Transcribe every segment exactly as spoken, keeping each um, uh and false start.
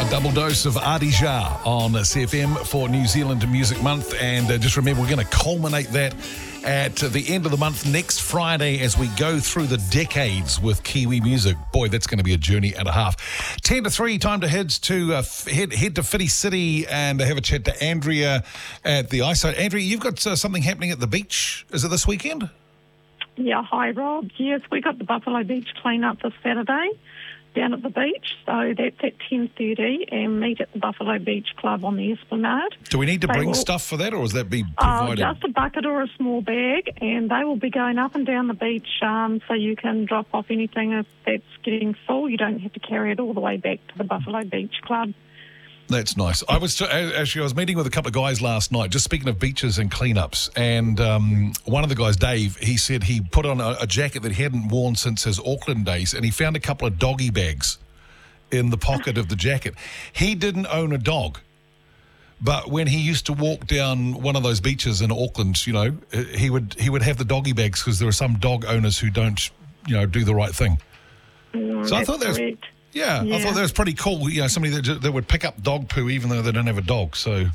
A double dose of Adija on C F M for New Zealand Music Month. And uh, just remember, we're going to culminate that at the end of the month next Friday as we go through the decades with Kiwi music. Boy, that's going to be a journey and a half. ten to three, time to head to uh, head, head to Whiti City and have a chat to Andrea at the eyesight. Andrea, you've got uh, something happening at the beach. Is it this weekend? Yeah, hi Rob. Yes, we got the Buffalo Beach clean-up this Saturday down at the beach. So that's at ten thirty and meet at the Buffalo Beach Club on the Esplanade. Do we need to They bring will- stuff for that, or is that be Oh, provided? just a bucket or a small bag, and they will be going up and down the beach um, so you can drop off anything if that's getting full. You don't have to carry it all the way back to the Buffalo Beach Club. That's nice. I was actually I was meeting with a couple of guys last night, just speaking of beaches and cleanups, and um, one of the guys, Dave, he said he put on a, a jacket that he hadn't worn since his Auckland days, and he found a couple of doggy bags in the pocket of the jacket. He didn't own a dog, but when he used to walk down one of those beaches in Auckland, you know, he would he would have the doggy bags because there are some dog owners who don't, you know, do the right thing. Mm, So I that's thought that was. correct. Yeah, I Yeah. thought that was pretty cool. You know, somebody that, that would pick up dog poo even though they don't have a dog. So,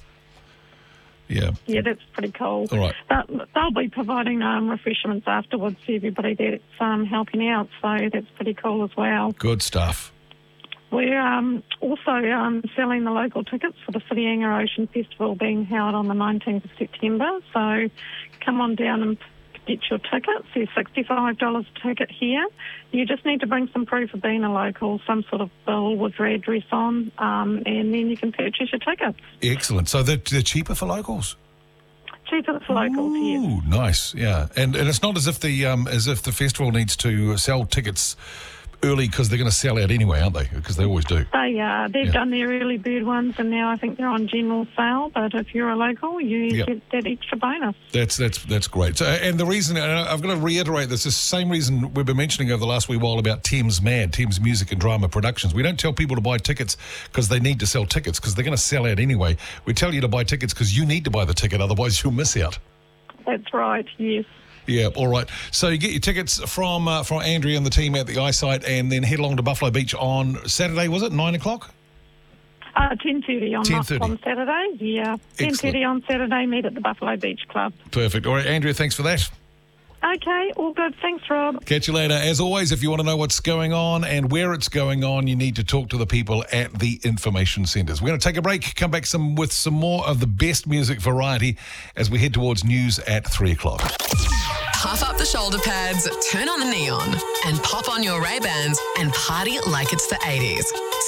yeah. Yeah, that's pretty cool. All right. But they'll be providing um, refreshments afterwards for everybody that's um, helping out, so that's pretty cool as well. Good stuff. We're um, also um, selling the local tickets for the Whitianga Ocean Festival being held on the nineteenth of September. So come on down and get your tickets. They're sixty-five dollars a ticket here. You just need to bring some proof of being a local, some sort of bill with your address on, um, and then you can purchase your tickets. Excellent. So they're, they're cheaper for locals? Cheaper for locals, yes. Ooh, nice. Yeah. And and it's not as if the um, as if the festival needs to sell tickets early because they're going to sell out anyway, aren't they? Because they always do. They, uh, they've Yeah. done their early bird ones, and now I think they're on general sale. But if you're a local, you Yep. get that extra bonus. That's that's that's great. So, and the reason, and I've got to reiterate this, is the same reason we've been mentioning over the last wee while about Thames Mad, Thames Music and Drama Productions. We don't tell people to buy tickets because they need to sell tickets because they're going to sell out anyway. We tell you to buy tickets because you need to buy the ticket, otherwise you'll miss out. That's right, yes. Yeah, all right. So you get your tickets from uh, from Andrea and the team at the eyesight, and then head along to Buffalo Beach on Saturday. Was it nine o'clock? Uh, ten thirty on, ten thirty. on Saturday, yeah. ten thirty on Saturday, meet at the Buffalo Beach Club. Perfect. All right, Andrea, thanks for that. Okay, all good. Thanks, Rob. Catch you later. As always, if you want to know what's going on and where it's going on, you need to talk to the people at the information centres. We're going to take a break, come back some with some more of the best music variety as we head towards news at three o'clock. Puff up the shoulder pads, turn on the neon, and pop on your Ray-Bans and party like it's the eighties.